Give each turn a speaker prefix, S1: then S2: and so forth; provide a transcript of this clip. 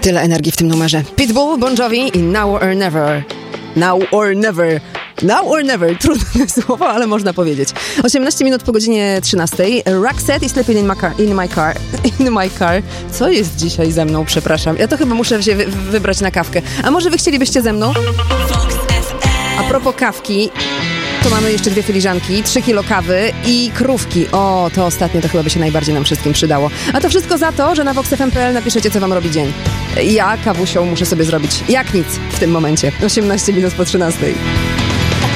S1: Tyle energii w tym numerze. Pitbull, Bon Jovi i Now or Never. Now or Never. Now or never. Trudne słowo, ale można powiedzieć. 18 minut po godzinie 13. Roxette i Sleeping in my car. Co jest dzisiaj ze mną? Przepraszam. Ja to chyba muszę się wybrać na kawkę. A może wy chcielibyście ze mną? A propos kawki, to mamy jeszcze 2 filiżanki, 3 kilo kawy i krówki. O, to ostatnie to chyba by się najbardziej nam wszystkim przydało. A to wszystko za to, że na voxfm.pl napiszecie, co wam robi dzień. Ja kawusią muszę sobie zrobić jak nic w tym momencie. 18 minut po 13.